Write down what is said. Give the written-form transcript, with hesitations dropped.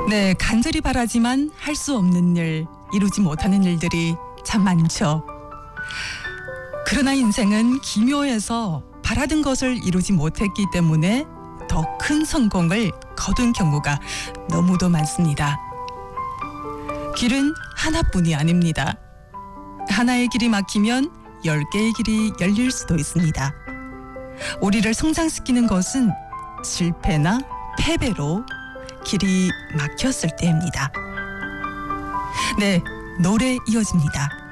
네, 간절히 바라지만 할 수 없는 일, 이루지 못하는 일들이 참 많죠. 그러나 인생은 기묘해서 바라던 것을 이루지 못했기 때문에 더 큰 성공을 거둔 경우가 너무도 많습니다. 길은 하나뿐이 아닙니다. 하나의 길이 막히면 10개의 길이 열릴 수도 있습니다. 우리를 성장시키는 것은 실패나 패배로 길이 막혔을 때입니다. 네, 노래 이어집니다.